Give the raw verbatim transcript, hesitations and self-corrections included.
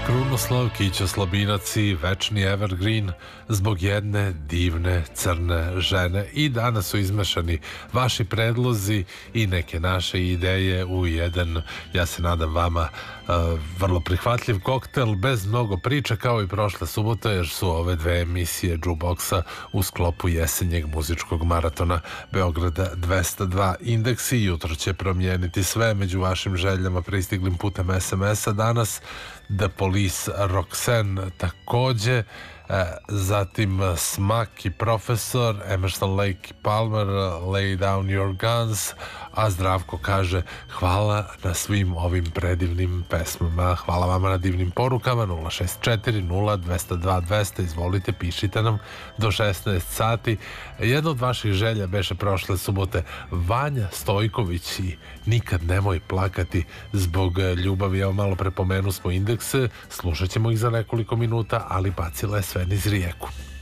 Krunoslav, Kićo Slabinac i večni evergreen zbog jedne divne crne žene. I danas su izmešani vaši predlozi i neke naše ideje u jedan, ja se nadam vama, uh, vrlo prihvatljiv koktel bez mnogo priča kao i prošle subote, jer su ove dve emisije Jukeboxa u sklopu jesenjeg muzičkog maratona Beograda dvesta dva indeksi. Jutro će promijeniti sve među vašim željama pristiglim putem es em es a danas. The Police, Roxanne takođe, e, zatim Smak i Profesor, Emerson, Lake i Palmer, Lay Down Your Guns, a Zdravko kaže hvala na svim ovim predivnim pesmama. Hvala vama na divnim porukama. Nula šest četiri nula dvesta dva dvesta, izvolite, pišite nam do šesnaest sati. Jedna od vaših želja beše prošle subote Vanja Stojković i Nikad nemoj plakati zbog ljubavi. Evo, malo prepomenu smo indekse, slušat ćemo ih za nekoliko minuta, ali bacila je sve niz rijeku.